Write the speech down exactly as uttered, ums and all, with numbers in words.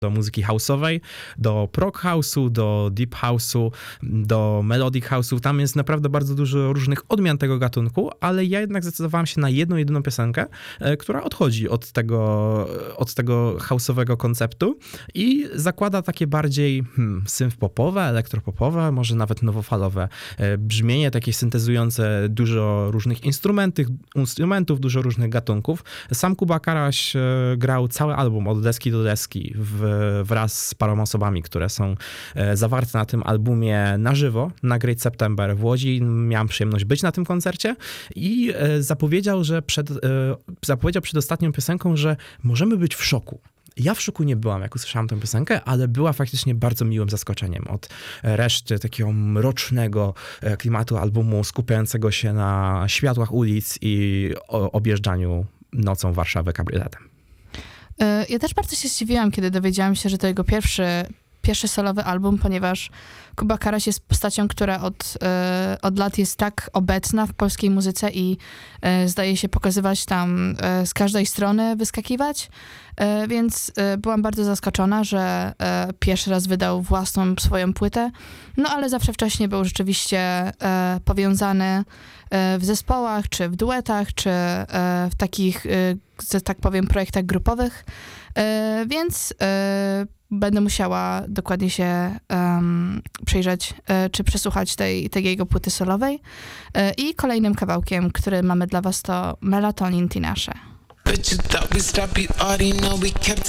do muzyki house'owej, do prog house'u, do deep house'u, do melodic house'u. Tam jest naprawdę bardzo dużo różnych odmian tego gatunku, ale ja jednak zdecydowałem się na jedną, jedyną piosenkę, która odchodzi od tego, od tego house'owego konceptu i zakłada takie bardziej hmm, synth-popowe, elektropopowe, może nawet nowofalowe brzmienie, takie syntezujące dużo różnych instrumentów, instrumentów, dużo różnych gatunków. Sam Kuba Karaś grał cały album od deski do deski w wraz z paroma osobami, które są zawarte na tym albumie na żywo, na Great September w Łodzi. Miałem przyjemność być na tym koncercie i zapowiedział, że przed, zapowiedział przed ostatnią piosenką, że możemy być w szoku. Ja w szoku nie byłam, jak usłyszałam tę piosenkę, ale była faktycznie bardzo miłym zaskoczeniem od reszty takiego mrocznego klimatu albumu skupiającego się na światłach ulic i objeżdżaniu nocą Warszawy kabrioletem. Ja też bardzo się zdziwiłam, kiedy dowiedziałam się, że to jego pierwszy, pierwszy solowy album, ponieważ Kuba Karaś jest postacią, która od, od lat jest tak obecna w polskiej muzyce i zdaje się pokazywać tam z każdej strony, wyskakiwać. Więc byłam bardzo zaskoczona, że pierwszy raz wydał własną swoją płytę. No ale zawsze wcześniej był rzeczywiście powiązany w zespołach, czy w duetach, czy w takich, że tak powiem, projektach grupowych. Więc będę musiała dokładnie się um, przyjrzeć, e, czy przesłuchać tej, tej jego płyty solowej. E, I kolejnym kawałkiem, który mamy dla was, to Melatonin Tinashe. But you thought we stopped, you already know we kept